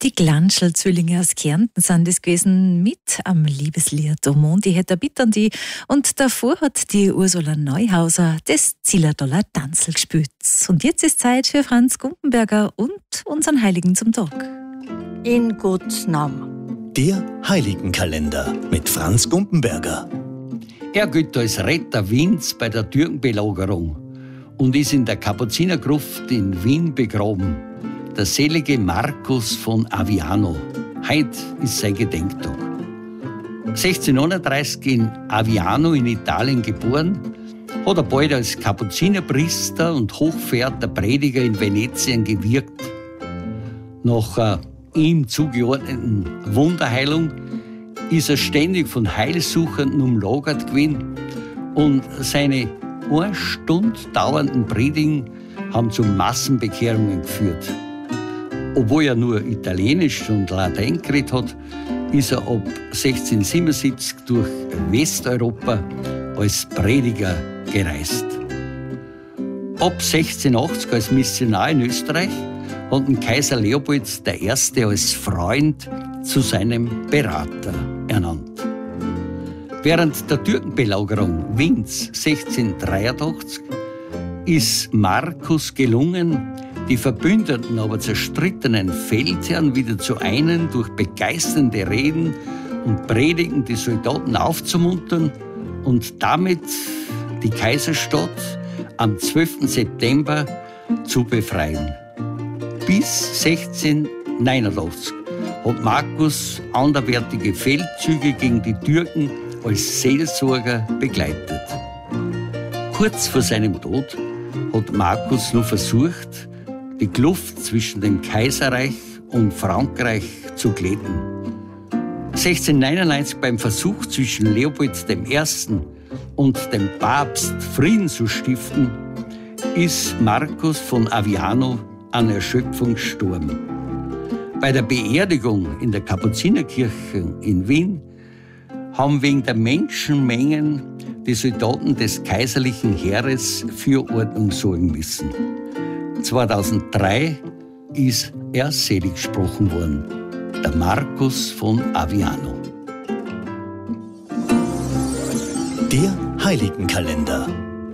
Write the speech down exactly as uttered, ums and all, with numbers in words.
Die Glanschl-Zwillinge aus Kärnten sind das gewesen mit am Liebeslied «O Mondi hätte bittern die». Und davor hat die Ursula Neuhauser das Zillertaler Tanzl gespielt. Und jetzt ist Zeit für Franz Gumpenberger und unseren Heiligen zum Tag. In Gottes Namen. Der Heiligenkalender mit Franz Gumpenberger. Er gilt als Retter Wiens bei der Türkenbelagerung und ist in der Kapuzinergruft in Wien begraben. Der selige Markus von Aviano. Heute ist sein Gedenktag. sechzehnhunderteinunddreißig in Aviano in Italien geboren, hat er bald als Kapuzinerpriester und hochverehrter Prediger in Venetien gewirkt. Nach äh, ihm zugeordneten Wunderheilung ist er ständig von Heilsuchenden umlagert gewesen und seine eine Stunde dauernden Predigen haben zu Massenbekehrungen geführt. Obwohl er nur Italienisch und Latein geredet hat, ist er ab sechzehnhundertsiebenundsiebzig durch Westeuropa als Prediger gereist. Ab sechzehnhundertachtzig als Missionar in Österreich hat ihn Kaiser Leopold der Erste als Freund zu seinem Berater ernannt. Während der Türkenbelagerung Wiens sechzehnhundertdreiundachtzig ist Markus gelungen, die verbündeten, aber zerstrittenen Feldherren wieder zu einen durch begeisternde Reden und Predigen die Soldaten aufzumuntern und damit die Kaiserstadt am zwölften September zu befreien. Bis sechzehnhundertneunundachtzig hat Markus anderwärtige Feldzüge gegen die Türken als Seelsorger begleitet. Kurz vor seinem Tod hat Markus nur versucht, die Kluft zwischen dem Kaiserreich und Frankreich zu glätten. sechzehnhundertneunundneunzig beim Versuch zwischen Leopold der Erste und dem Papst Frieden zu stiften, ist Markus von Aviano an Erschöpfung gestorben. Bei der Beerdigung in der Kapuzinerkirche in Wien haben wegen der Menschenmengen die Soldaten des kaiserlichen Heeres für Ordnung sorgen müssen. zweitausenddrei ist er selig gesprochen worden, der Markus von Aviano. Der Heiligenkalender.